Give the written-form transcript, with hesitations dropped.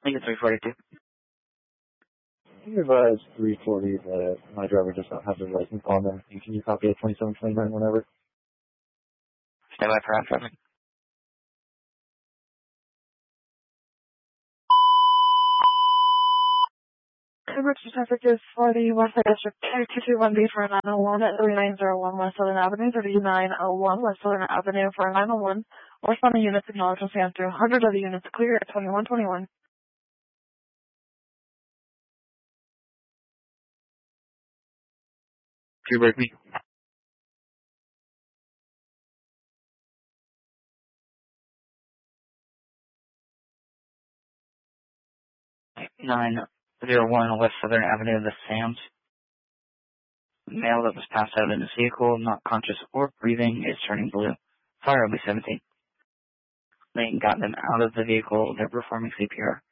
Lincoln 342. Can you advise 340 that my driver does not have the license on them? And can you copy a 2729 whenever? Stand by for traffic. Emergency traffic is for the West Side District 221B for 901 at 3901 West Southern Avenue, 3901 West Southern Avenue for 901. Responding units acknowledge and stand through 100 other units clear at 2121. Do you break me? 901 West Southern Avenue, the Sam's. Male that was passed out in his vehicle, not conscious or breathing, is turning blue. Fire will be 17. They got them out of the vehicle. They're performing CPR.